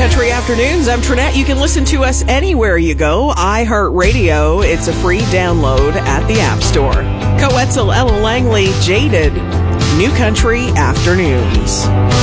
Country Afternoons. I'm Trinette. You can listen to us anywhere you go. iHeartRadio. It's a free download at the App Store. Coetzel, Ella Langley, Jaded. New Country Afternoons.